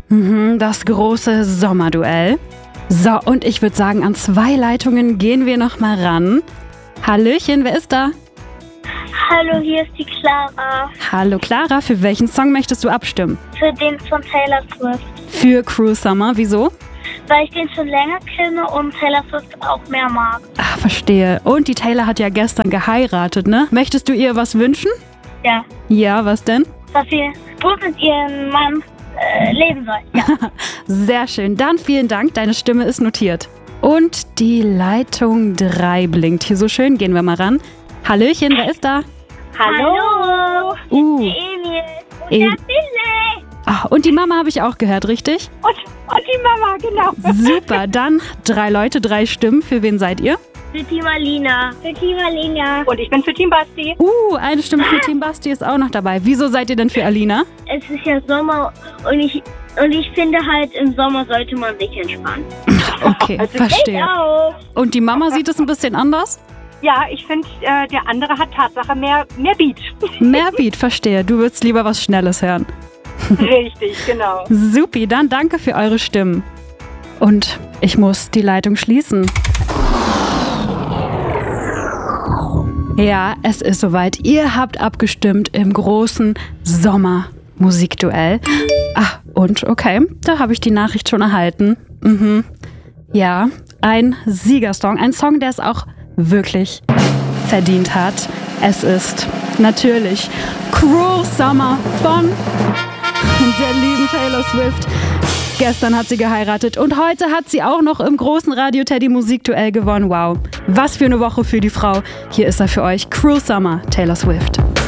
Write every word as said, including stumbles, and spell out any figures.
Mhm, das große Sommerduell. So, und ich würde sagen, an zwei Leitungen gehen wir noch mal ran. Hallöchen, wer ist da? Hallo, hier ist die Clara. Hallo Clara, für welchen Song möchtest du abstimmen? Für den von Taylor Swift. Für Cruel Summer, wieso? Weil ich den schon länger kenne und Taylor Swift auch mehr mag. Ah, verstehe. Und die Taylor hat ja gestern geheiratet, ne? Möchtest du ihr was wünschen? Ja, Ja, was denn? dass sie gut mit ihrem Mann äh, leben soll. Ja. Sehr schön. Dann vielen Dank, deine Stimme ist notiert. Und die Leitung drei blinkt hier so schön. Gehen wir mal ran. Hallöchen, wer ist da? Hallo. Uh, Emil. Und Em- der Billy. ah, und die Mama habe ich auch gehört, richtig? Und, und die Mama, genau. Super, dann drei Leute, drei Stimmen. Für wen seid ihr? Für Team Alina. Für Team Alina. Und ich bin für Team Basti. Uh, eine Stimme für Team Basti ist auch noch dabei. Wieso seid ihr denn für Alina? Es ist ja Sommer und ich, und ich finde halt, im Sommer sollte man sich entspannen. Okay, verstehe. Auch. Und die Mama sieht es ein bisschen anders? Ja, ich finde, äh, der andere hat Tatsache mehr, mehr Beat. Mehr Beat, verstehe. Du würdest lieber was Schnelles hören. Richtig, genau. Supi, dann danke für eure Stimmen. Und ich muss die Leitung schließen. Ja, es ist soweit. Ihr habt abgestimmt im großen Sommermusikduell. Ach, und okay, da habe ich die Nachricht schon erhalten. Mhm. Ja, ein Siegersong. Ein Song, der es auch wirklich verdient hat. Es ist natürlich Cruel Summer von der lieben Taylor Swift. Gestern hat sie geheiratet und heute hat sie auch noch im großen Radio Teddy Musikduell gewonnen. Wow, was für eine Woche für die Frau. Hier ist er für euch. Cruel Summer, Taylor Swift.